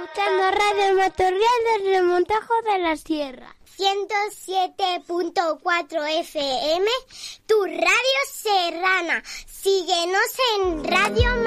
escuchando Radio Matorral desde Montajo de la Sierra. 107.4 FM, tu radio serrana. Síguenos en Radio